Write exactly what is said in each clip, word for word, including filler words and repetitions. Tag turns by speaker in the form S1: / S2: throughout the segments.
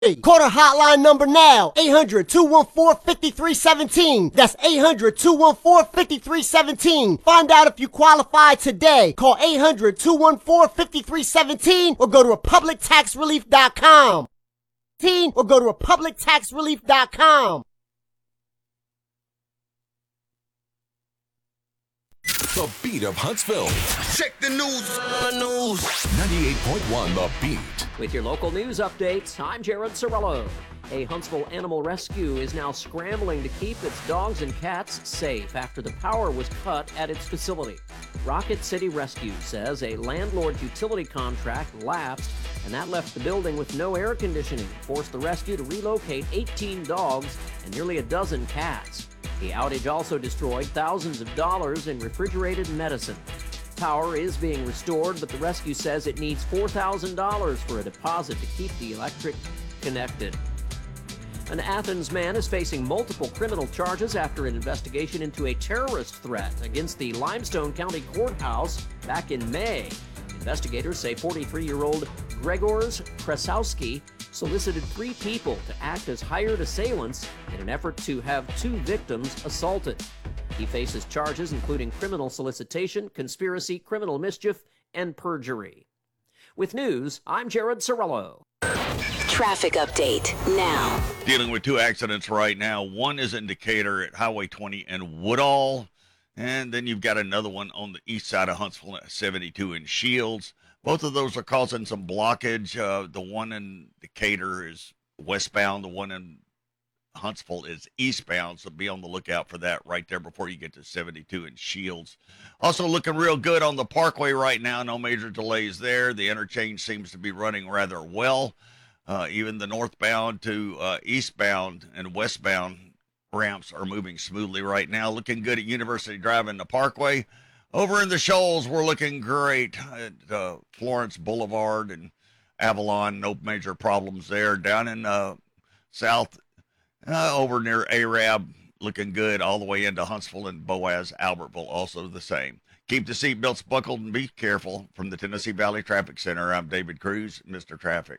S1: Call the hotline number now, eight hundred, two one four, five three one seven. That's eight hundred, two one four, five three one seven. Find out if you qualify today. Call eight hundred, two one four, five three one seven or go to republic tax relief dot com. Or go to republic tax relief dot com.
S2: The Beat of Huntsville.
S3: Check the news. The news.
S2: ninety-eight point one The Beat.
S4: With your local news updates, I'm Jared Sorello. A Huntsville animal rescue is now scrambling to keep its dogs and cats safe after the power was cut at its facility. Rocket City Rescue says a landlord's utility contract lapsed, and that left the building with no air conditioning, forced the rescue to relocate eighteen dogs and nearly a dozen cats. The outage also destroyed thousands of dollars in refrigerated medicine. Power is being restored, but the rescue says it needs four thousand dollars for a deposit to keep the electric connected. An Athens man is facing multiple criminal charges after an investigation into a terrorist threat against the Limestone County Courthouse back in May. Investigators say forty-three-year-old Gregors Krasowski solicited three people to act as hired assailants in an effort to have two victims assaulted. He faces charges including criminal solicitation, conspiracy, criminal mischief, and perjury. With news, I'm Jared Sorello.
S5: Traffic update now.
S6: Dealing with two accidents right now. One is in Decatur at Highway twenty and Woodall. And then you've got another one on the east side of Huntsville at seventy-two in Shields. Both of those are causing some blockage. Uh, the one in Decatur is westbound. The one in Huntsville is eastbound, so be on the lookout for that right there before you get to seventy-two in Shields. Also looking real good on the Parkway right now. No major delays there. The interchange seems to be running rather well. Uh, even the northbound to uh, eastbound and westbound ramps are moving smoothly right now. Looking good at University Drive and the Parkway. Over in the Shoals, we're looking great at uh, Florence Boulevard and Avalon. No major problems there. Down in uh, south, uh, over near Arab, looking good all the way into Huntsville and Boaz, Albertville, also the same. Keep the seatbelts buckled and be careful. From the Tennessee Valley Traffic Center, I'm David Cruz, Mister Traffic.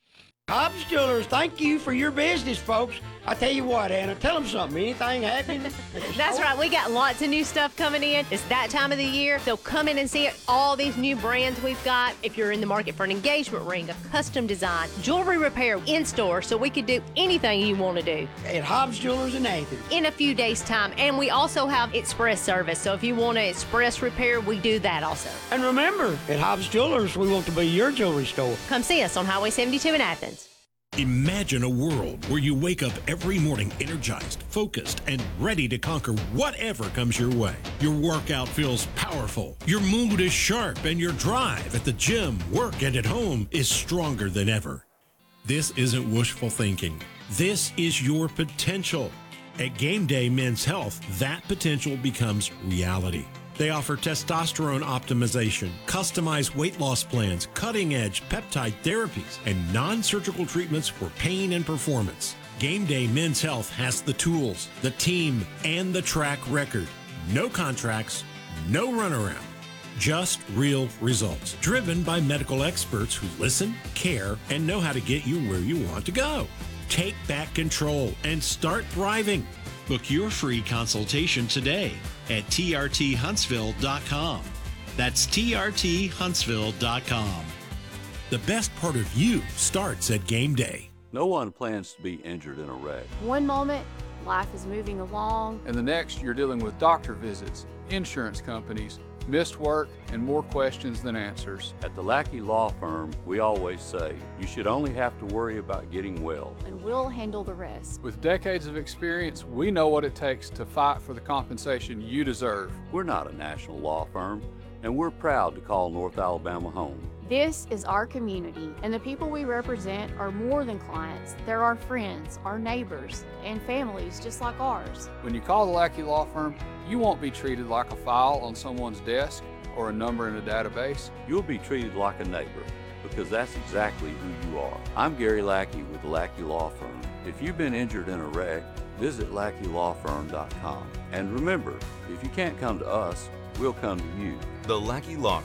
S7: Hobbs Jewelers, thank you for your business, folks. I tell you what, Anna, tell them something. Anything happening?
S8: That's right. We got lots of new stuff coming in. It's that time of the year, so come in and see it. All these new brands we've got. If you're in the market for an engagement ring, a custom design, jewelry repair in store, so we could do anything you want to do.
S7: At Hobbs Jewelers in Athens.
S8: In a few days' time. And we also have express service, so if you want an express repair, we do that also.
S7: And remember, at Hobbs Jewelers, we want to be your jewelry store.
S8: Come see us on Highway seventy-two in Athens.
S9: Imagine a world where you wake up every morning energized, focused, and ready to conquer whatever comes your way. Your workout feels powerful, your mood is sharp, and your drive at the gym, work, and at home is stronger than ever. This isn't wishful thinking. This is your potential. At Game Day Men's Health, that potential becomes reality. They offer testosterone optimization, customized weight loss plans, cutting-edge peptide therapies, and non-surgical treatments for pain and performance. Game Day Men's Health has the tools, the team, and the track record. No contracts, no runaround. Just real results, driven by medical experts who listen, care, and know how to get you where you want to go. Take back control and start thriving. Book your free consultation today at T R T huntsville dot com. That's T R T huntsville dot com. The best part of you starts at Game Day.
S10: No one plans to be injured in a wreck.
S11: One moment, life is moving along.
S12: And the next, you're dealing with doctor visits, insurance companies, missed work, and more questions than answers.
S10: At the Lackey Law Firm, we always say, you should only have to worry about getting well.
S11: And we'll handle the rest.
S12: With decades of experience, we know what it takes to fight for the compensation you deserve.
S10: We're not a national law firm, and we're proud to call North Alabama home.
S11: This is our community, and the people we represent are more than clients. They're our friends, our neighbors, and families just like ours.
S12: When you call the Lackey Law Firm, you won't be treated like a file on someone's desk or a number in a database.
S10: You'll be treated like a neighbor, because that's exactly who you are. I'm Gary Lackey with the Lackey Law Firm. If you've been injured in a wreck, visit lackey law firm dot com. And remember, if you can't come to us, we'll come to you.
S2: The Lackey Law Firm,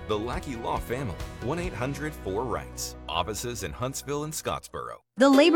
S13: The Lackey Law Family. one eight hundred four rights. Offices in Huntsville and Scottsboro.
S14: The labor